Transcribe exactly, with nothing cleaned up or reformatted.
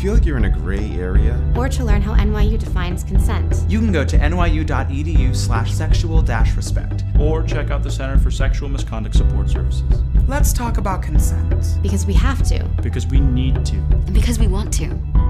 feel like you're in a gray area? Or to learn how N Y U defines consent. You can go to nyu.edu slash sexual dash respect. Or check out the Center for Sexual Misconduct Support Services. Let's talk about consent. Because we have to. Because we need to. And because we want to.